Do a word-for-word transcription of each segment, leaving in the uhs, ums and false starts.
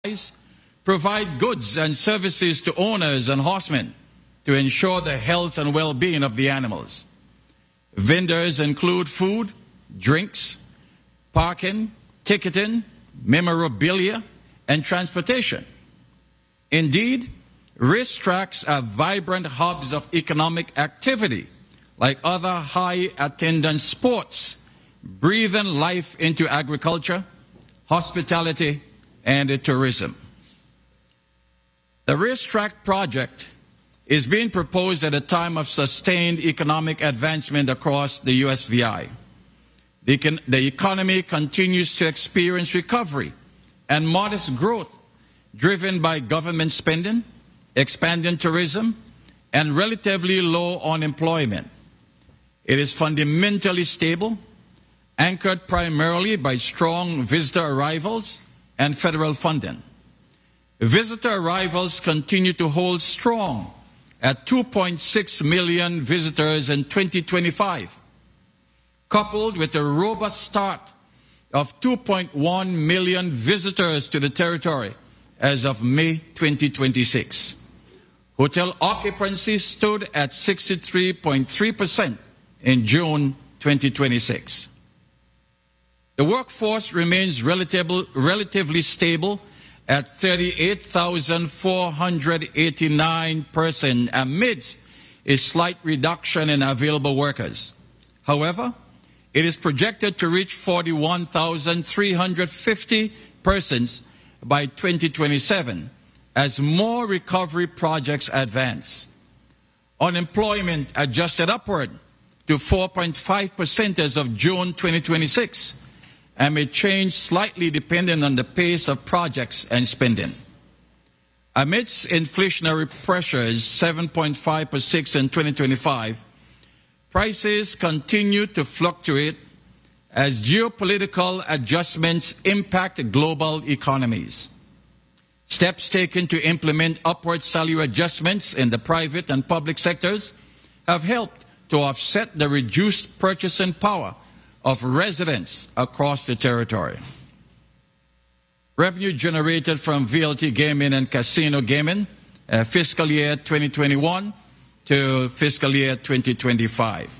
provide goods and services to owners and horsemen to ensure the health and well-being of the animals. Vendors include food, drinks, parking, ticketing, memorabilia, and transportation. Indeed, racetracks are vibrant hubs of economic activity, like other high-attendance sports, breathing life into agriculture, hospitality, and tourism. The racetrack project is being proposed at a time of sustained economic advancement across the U S V I. The, econ the economy continues to experience recovery and modest growth driven by government spending, expanding tourism, and relatively low unemployment. It is fundamentally stable, anchored primarily by strong visitor arrivals and federal funding. Visitor arrivals continue to hold strong at two point six million visitors in twenty twenty-five, coupled with a robust start of two point one million visitors to the territory as of May twenty twenty-six. Hotel occupancy stood at sixty-three point three percent in June twenty twenty-six. The workforce remains relatively, relatively stable at thirty-eight thousand four hundred eighty-nine persons amidst a slight reduction in available workers. However, it is projected to reach forty-one thousand three hundred fifty persons by twenty twenty-seven as more recovery projects advance. Unemployment adjusted upward to four point five percent as of June twenty twenty-six, and may change slightly depending on the pace of projects and spending. Amidst inflationary pressures, seven point five percent in twenty twenty-five, prices continue to fluctuate as geopolitical adjustments impact global economies. Steps taken to implement upward salary adjustments in the private and public sectors have helped to offset the reduced purchasing power of residents across the territory. Revenue generated from V L T gaming and casino gaming, uh, fiscal year twenty twenty-one to fiscal year twenty twenty-five.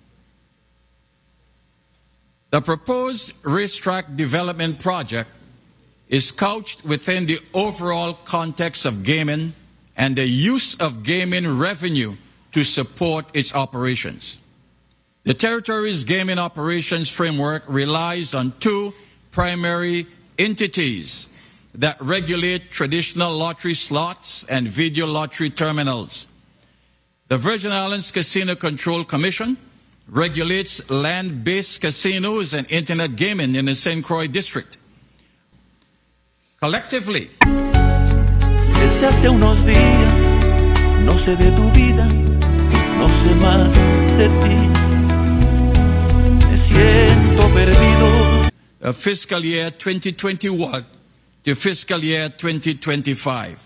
The proposed racetrack development project is couched within the overall context of gaming and the use of gaming revenue to support its operations. The territory's gaming operations framework relies on two primary entities that regulate traditional lottery slots and video lottery terminals. The Virgin Islands Casino Control Commission regulates land-based casinos and internet gaming in the Saint Croix district. Collectively, desde hace unos días no sé de tu vida, no sé más de ti. Me siento perdido. Uh, fiscal year twenty twenty-one to fiscal year twenty twenty-five.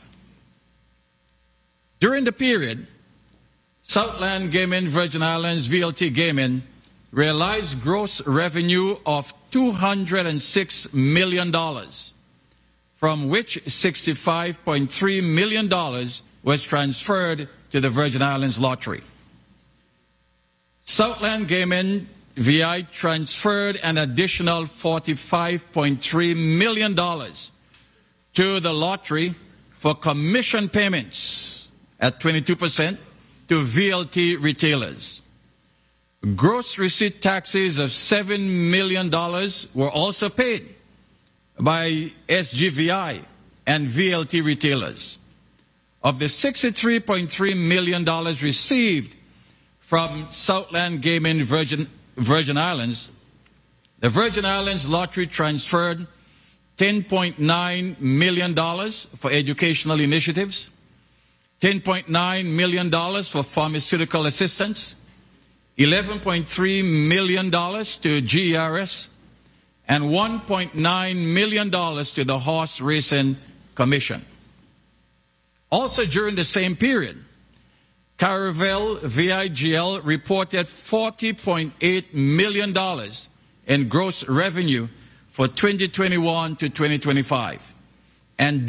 During the period, Southland Gaming, Virgin Islands, V L T Gaming realized gross revenue of two hundred six million dollars, from which sixty-five point three million dollars was transferred to the Virgin Islands Lottery. Southland Gaming V I transferred an additional forty-five point three million dollars to the lottery for commission payments at twenty-two percent to V L T retailers. Gross receipt taxes of seven million dollars were also paid by S G V I and V L T retailers. Of the sixty-three point three million dollars received from Southland Gaming Virgin, Virgin Islands, the Virgin Islands Lottery transferred ten point nine million dollars for educational initiatives, ten point nine million dollars for pharmaceutical assistance, eleven point three million dollars to G E R S, and one point nine million dollars to the Horse Racing Commission. Also during the same period, Caravel V I G L reported forty point eight million dollars in gross revenue for twenty twenty-one to twenty twenty-five. And